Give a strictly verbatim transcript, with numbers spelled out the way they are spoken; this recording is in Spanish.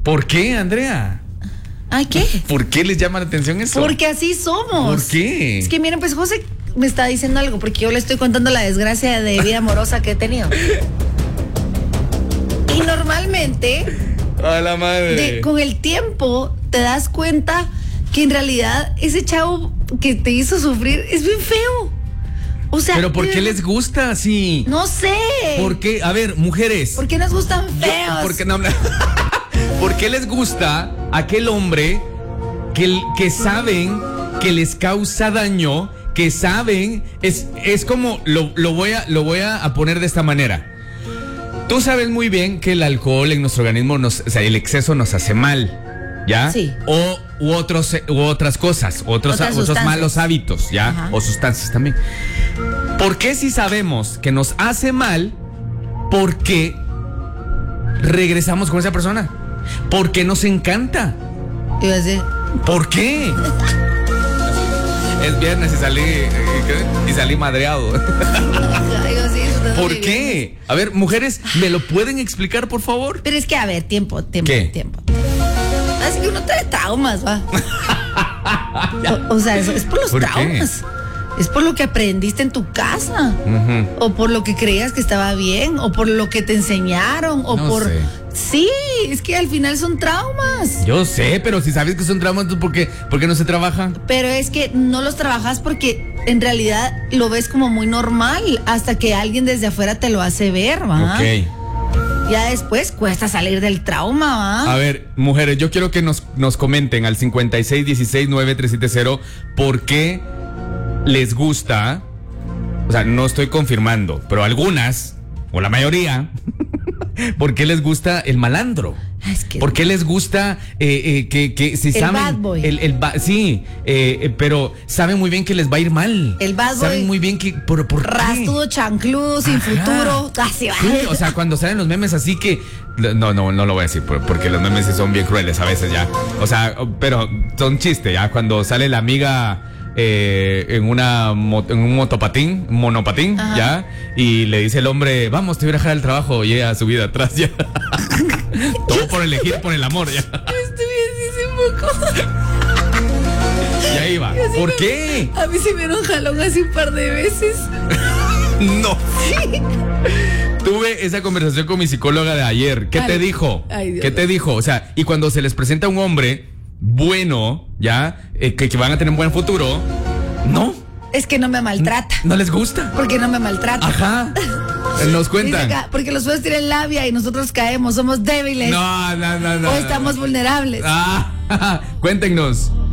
¿Por qué, Andrea? ¿Ay, qué? ¿Por qué les llama la atención eso? Porque así somos. ¿Por qué? Es que miren, pues José me está diciendo algo, porque yo le estoy contando la desgracia de vida amorosa que he tenido. Y normalmente, a la madre. De, con el tiempo, te das cuenta que en realidad ese chavo que te hizo sufrir es bien feo. O sea, ¿pero por qué les gusta así? No sé. ¿Por qué? A ver, mujeres. ¿Por qué nos gustan feos? Yo, ¿por qué no? ¿Por qué les gusta aquel hombre que, que saben que les causa daño, que saben, es, es como, lo, lo voy a, lo voy a poner de esta manera. Tú sabes muy bien que el alcohol en nuestro organismo, nos, o sea, el exceso nos hace mal, ¿ya? Sí. O u, otros, u otras cosas, otros, otros malos hábitos, ¿ya? Ajá. O sustancias también. ¿Por qué si sabemos que nos hace mal, por qué regresamos con esa persona? ¿Por qué nos encanta? Iba a decir, ¿por qué? Es viernes y salí y salí madreado. ¿Por qué? A ver, mujeres, ¿me lo pueden explicar, por favor? Pero es que, a ver, tiempo, tiempo, ¿qué? tiempo. Así que uno trae traumas, va. o, o sea, eso es por los ¿Por traumas. Qué? Es por lo que aprendiste en tu casa. Uh-huh. O por lo que creías que estaba bien. O por lo que te enseñaron. O no por. Sé. Sí, es que al final son traumas. Yo sé, pero si sabes que son traumas, ¿por qué, ¿por qué no se trabajan? Pero es que no los trabajas porque en realidad lo ves como muy normal. Hasta que alguien desde afuera te lo hace ver, ¿va? Ok. Ya después cuesta salir del trauma, ¿va? A ver, mujeres, yo quiero que nos, nos comenten al cincuenta y seis dieciséis nueve tres siete cero por qué les gusta, o sea, no estoy confirmando, pero algunas, o la mayoría, ¿por qué les gusta el malandro? Es que ¿por qué les gusta eh, eh, que, que si el saben bad boy. El, el ba- sí, eh, eh, pero saben muy bien que les va a ir mal. El bad boy. Saben muy bien que por, por rastudo, chancludo, sin Ajá. futuro, casi va. Sí, o sea, cuando salen los memes así que no, no, no lo voy a decir porque los memes sí son bien crueles a veces ya. O sea, pero son chistes ya cuando sale la amiga Eh, en una en un motopatín, monopatín, ajá, ya, y le dice el hombre, vamos, te voy a dejar el trabajo, y ella subida atrás ya. Todo por elegir, por el amor ya. Yo estuve así hace poco. Y ahí va. ¿Por me, qué? A mí se me dieron jalón así un par de veces. No. Sí. Tuve esa conversación con mi psicóloga de ayer. ¿Qué Ay. te dijo? Ay, Dios ¿Qué Dios. te dijo? O sea, y cuando se les presenta un hombre bueno, ya, eh, que, que van a tener un buen futuro, no. Es que no me maltrata. No, no les gusta. Porque no me maltrata. Ajá. Nos cuentan. Acá, porque los feos tienen labia y nosotros caemos, somos débiles. No, no, no, no. O estamos vulnerables. Ah, cuéntenos.